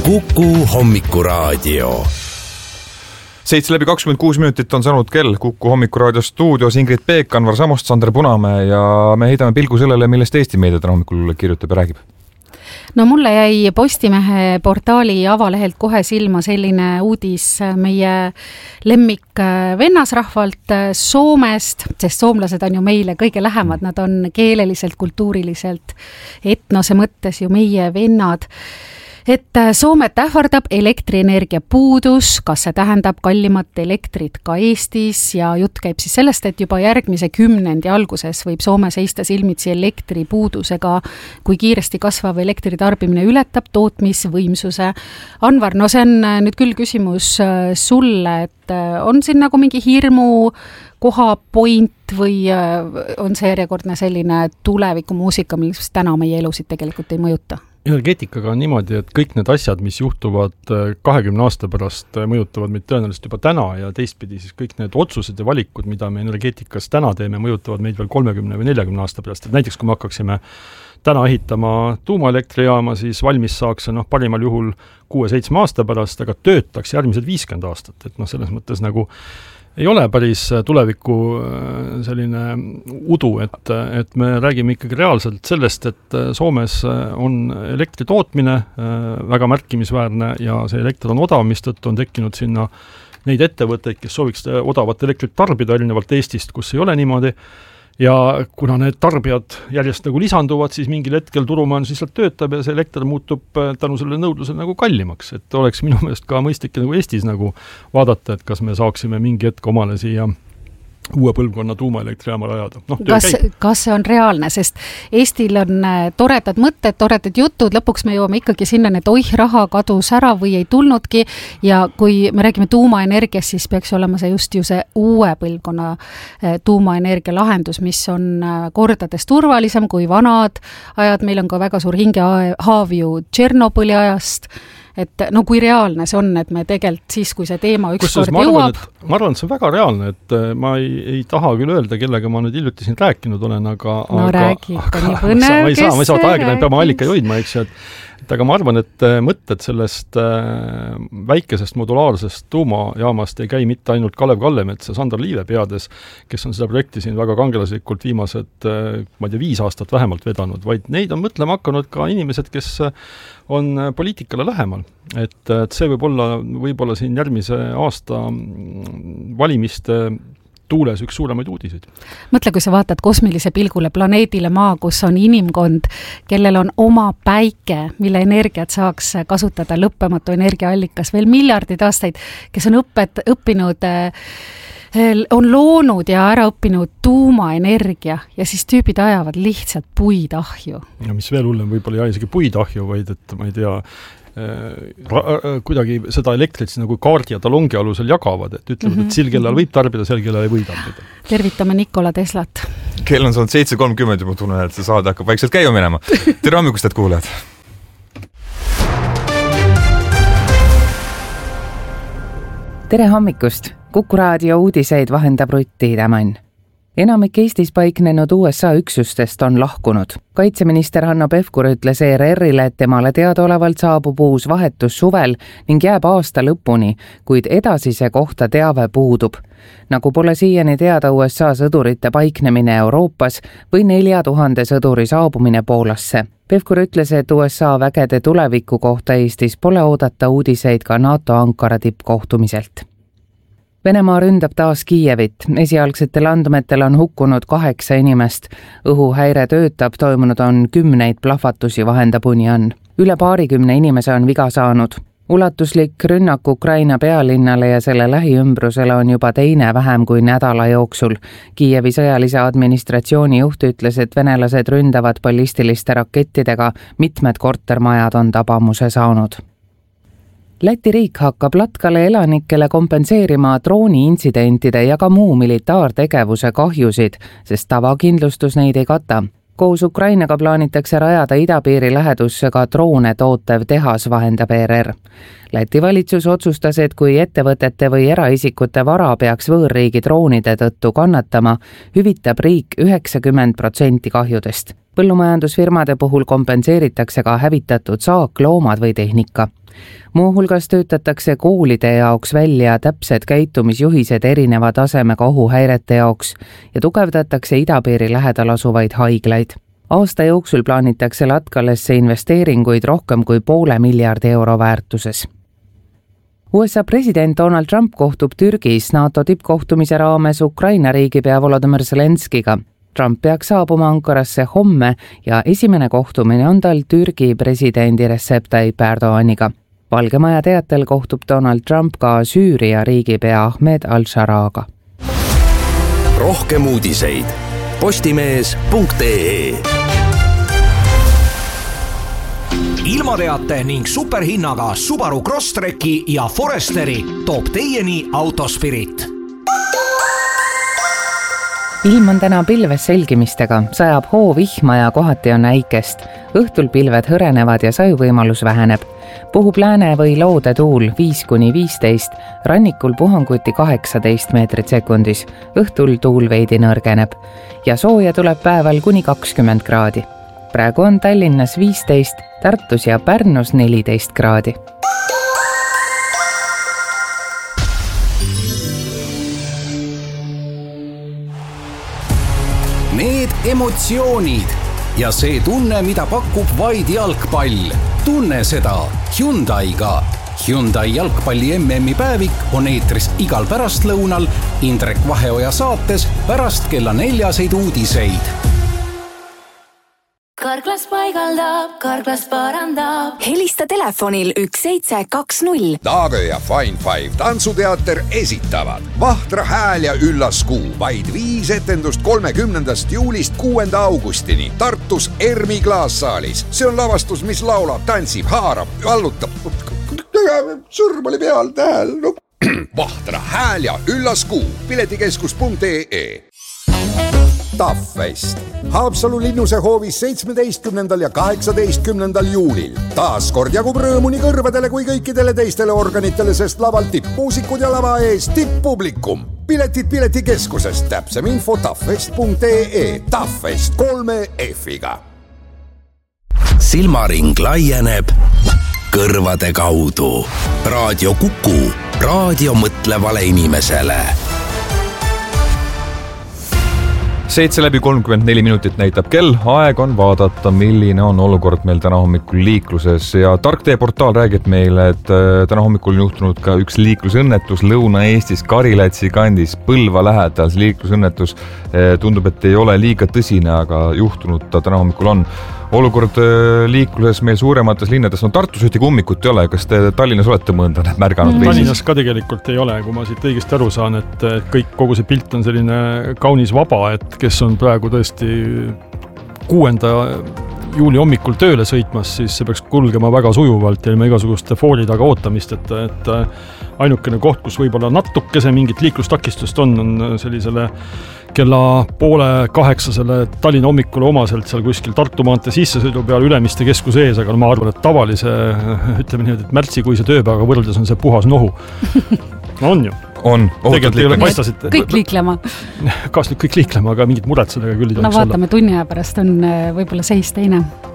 Kuku hommikuraadio. 7:26 on saanud kell. Kuku hommikuraadio stuudios Ingrid Peek, Anvar Samost, Sander Punamäe ja me heidame pilgu sellele, millest Eesti meedia täna hommikul kirjutab ja räägib. No mulle jäi Postimehe portaali avalehelt kohe silma selline uudis meie lemmik vennasrahvalt Soomest, sest soomlased on ju meile kõige lähemad, nad on keeleliselt, kultuuriliselt, etnose mõttes ju meie vennad. Et Soomet ähvardab elektrienergia puudus, kas see tähendab kallimat elektrit ka Eestis ja jutt käib siis sellest, et juba järgmise kümnendi alguses võib Soome seista silmitsi elektripuudusega, kui kiiresti kasvav elektritarbimine ületab tootmisvõimsuse. Anvar, no see on nüüd küll küsimus sulle, et on siin nagu mingi hirmu kohapoint või on see järjekordne selline tulevikumuusika, mis täna meie elusid tegelikult ei mõjuta? Energeetikaga on niimoodi, et kõik need asjad, mis juhtuvad 20 aasta pärast, mõjutavad meid tõenäoliselt juba täna ja teistpidi siis kõik need otsused ja valikud, mida me energeetikas täna teeme, mõjutavad meid veel 30 või 40 aasta pärast. Et näiteks kui me hakkaksime täna ehitama tuumaelektrijaama, siis valmis saaks parimal juhul 6-7 aasta pärast, aga töötaks järgmised 50 aastat. Et selles mõttes nagu ei ole päris tuleviku selline udu, et me räägime ikkagi reaalselt sellest, et Soomes on elektri tootmine väga märkimisväärne ja see elekter on odav, mistõttu on tekkinud sinna neid ettevõtteid, kes sooviks odavat elektrit tarbida erinevalt Eestist, kus ei ole niimoodi. Ja kuna need tarbijad järjest nagu lisanduvad, siis mingil hetkel turumajandus lihtsalt töötab ja see elekter muutub tänu selle nõudlusele nagu kallimaks. Et oleks minu meelest ka mõistlik nagu Eestis nagu vaadata, et kas me saaksime mingi hetk omale siia uue põlvkonna tuumaelektrijaama rajada. Kas see on reaalne, sest Eestil on toredad mõtted, toredad jutud, lõpuks me jõuame ikkagi sinna, et raha kadus ära või ei tulnudki ja kui me räägime tuumaenergiast, siis peaks olema see just ju see uue põlvkonna tuumaenergia lahendus, mis on kordades turvalisem kui vanad ajad, meil on ka väga suur hingehaav ju Tšernobõli ajast. Et kui reaalne see on, et me tegelikult siis, kui see teema ükskord jõuab? Ma arvan, et see on väga reaalne, et ma ei taha küll öelda, kellega ma nüüd hiljuti siin rääkinud olen, aga räägib nii põnev, ma ei saa aega, peame allika joidma, eks ju, aga ma arvan, et mõtted sellest väikesest modulaarsest tuumajaamast ei käi mitte ainult Kalev Kallemets ja Sandor Liive peades, kes on seda projekti siin väga kangelaslikult viimased, 5 aastat vähemalt vedanud, vaid neid on mõtlema hakanud ka inimesed, kes on poliitikale lähemal. Et see võib-olla siin järgmise aasta valimiste tuules üks suuremaid uudiseid. Mõtle, kui sa vaatad kosmilise pilgule planeedile Maa, kus on inimkond, kellel on oma päike, mille energiat saaks kasutada lõppematu energiaallikas veel miljardid aastaid, kes on õppinud, on loonud ja ära õppinud tuumaenergia ja siis tüübid ajavad lihtsalt puidahju. Ja mis veel hullem, võib-olla isegi puidahju, vaid et ma ei tea, kuidagi seda elektrit nagu kaardi ja talongi alusel jagavad, et ütlevad, et sel kellal võib tarbida, sel kellal ei või tarbida. Tervitame Nikola Teslat. Kell on saanud 7:30 juba tunnen, et see saade hakkab vaikselt käima minema. Tere hommikust, et kuulajad! Tere hommikust! Kuku raadio uudiseid vahendab Rutt Tiidemann. Enamik Eestis paiknenud USA üksustest on lahkunud. Kaitseminister Hanno Pevkur ütles ERR-ile, et temale teadaolevalt saabub uus vahetus suvel ning jääb aasta lõpuni, kuid edasise kohta teave puudub. Nagu pole siiani teada USA sõdurite paiknemine Euroopas või 4000 sõduri saabumine Poolasse. Pevkur ütles, et USA vägede tuleviku kohta Eestis pole oodata uudiseid ka NATO Ankara tippkohtumiselt. Venemaa ründab taas Kiievit. Esialgsetel andmetel on hukkunud 8 inimest. Õhuhäire töötab, toimunud on 10 plahvatusi, vahendab Union. Üle 20 inimese on viga saanud. Ulatuslik rünnak Ukraina pealinnale ja selle lähiümbrusele on juba teine vähem kui nädala jooksul. Kiievi sõjalise administratsiooni juht ütles, et venelased ründavad ballistiliste rakettidega, mitmed kortermajad on tabamuse saanud. Läti riik hakkab Latkale elanikele kompenseerima drooniintsidentide ja ka muu militaartegevuse kahjusid, sest tavakindlustus neid ei kata. Koos Ukrainaga plaanitakse rajada idapiiri lähedusse ka droone tootev tehas, vahendab ERR. Läti valitsus otsustas, et kui ettevõtete või eraisikute vara peaks võõrriigi droonide tõttu kannatama, hüvitab riik 90% kahjudest. Põllumajandusfirmade puhul kompenseeritakse ka hävitatud saak, loomad või tehnika. Muuhulgas töötatakse koolide jaoks välja täpsed käitumisjuhised erineva tasemega ohuhäirete jaoks ja tugevdatakse idapiiri lähedal asuvaid haiglaid. Aasta jooksul plaanitakse Latgalesse investeeringuid rohkem kui €500 miljardi väärtuses. USA president Donald Trump kohtub Türgis NATO tippkohtumise raames Ukraina riigipea Volodymyr Zelenskiga. Trump peaks saabuma Ankarasse homme ja esimene kohtumine on tal Türgi presidendi Recep Tayyip Erdoganiga. Valge Maja teatel kohtub Donald Trump ka Süüria riigipea Ahmed al-Sharaga. Rohkem uudiseid postimees.ee. Ilmateate ning superhinnaga Subaru Crosstreki ja Foresteri toob teieni Autospirit. Ilm on täna pilves selgimistega, sajab hoovihma ja kohati on äikest. Õhtul pilved hõrenevad ja sajuvõimalus väheneb. Puhub lääne või loode tuul 5–15, rannikul puhanguti 18 meetrit sekundis. Õhtul tuul veidi nõrgeneb ja sooja tuleb päeval kuni 20 kraadi. Praegu on Tallinnas 15, Tartus ja Pärnus 14 kraadi. Need emotsioonid ja see tunne, mida pakub vaid jalgpall. Tunne seda Hyundai'ga. Hyundai jalgpalli MM-i päevik on eetris igal pärastlõunal Indrek Vaheoja saates pärast kella 4 uudiseid. Karklas paigaldab, Karklas parandab. Helista telefonil 1720. Taagö ja Fine Five tantsuteater esitavad Vahtra hääl ja üllas kuu. Vaid 5 etendust 30. juulist 6. augustini Tartus Ermi klaassaalis. See on lavastus, mis laulab, tantsib, haarab, vallutab. Sõrm oli peal tähel. No. Vahtra hääl ja üllas kuu. Piletikeskus.ee. Taffest. Haapsalu linnuse hoovis 17. ja 18. juulil. Taas kord jagub rõõmu nii kõrvadele kui kõikidele teistele organitele, sest laval tippmuusikud ja lava ees tipppublikum. Piletid Piletikeskusest, täpsem info taffest.ee. Taffest 3 F-iga. Silmaring laieneb kõrvade kaudu. Raadio Kuku. Raadio mõtlevale inimesele. 7:34 näitab kell, aeg on vaadata, milline on olukord meil täna hommikul liikluses ja Tarktee portaal räägib meile, et täna hommikul on juhtunud ka üks liiklusõnnetus Lõuna-Eestis Karilatsi kandis Põlva lähedal. See liiklusõnnetus tundub, et ei ole liiga tõsine, aga juhtunud ta täna hommikul on. Olukord liikluses meil suuremates linnades on Tartus ühtegi ummikut ei ole. Kas te Tallinnas olete mõnda märganud? Tallinnas ka tegelikult ei ole, kui ma siit õigesti aru saan, et kogu see pilt on selline kaunis vaba, et kes on praegu tõesti 6. juuli hommikul tööle sõitmas, siis see peaks kulgema väga sujuvalt ja ilma igasuguste fooli taga ootamist, et ainukene koht, kus võib-olla natukese mingit liiklustakistust on sellisele kella 7:30 Tallinna hommikule omaselt seal kuskil Tartu maantee sissesõidu peal Ülemiste keskuse ees, aga ma arvan, et tavalise, ütleme nii, et märtsikuise tööpäevaga võrreldes on see puhas nohu. No on ju. On. Tegelikult ei ole paistasite. Kõik liiklema. Kas nüüd kõik liiklema, aga mingit muret sellega küll ei tohiks olla. No vaatame, tunni aja pärast on võib-olla seis teine.